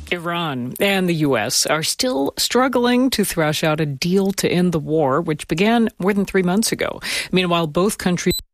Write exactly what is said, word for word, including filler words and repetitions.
Iran and the U S are still struggling to thrash out a deal to end the war, which began more than three months ago. Meanwhile, both countries